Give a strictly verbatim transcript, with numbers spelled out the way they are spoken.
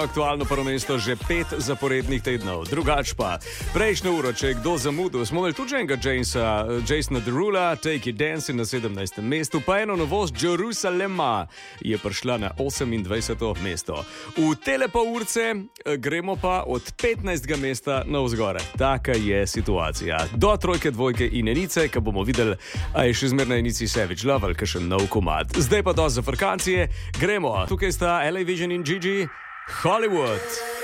Aktualno prvo mesto že pet zaporednih tednov. Drugač pa, prejšnjo uro, če je kdo zamudil, smo imeli tudi enega Jamesa, Jasona Derula, Take It Dancing na sedemnajstem mestu, pa eno novost Jerusalema je prišla na osemindvajseto mesto. V tele pol urce gremo pa od petnajstega mesta navzgore. Taka je situacija. Do trojke, dvojke in enice, ko bomo videli, a je še zmerna enici Savage Love ali kakšen nov komad. Zdaj pa do zafrkancije, gremo. Tukaj sta L A Vision in Gigi. Hollywood.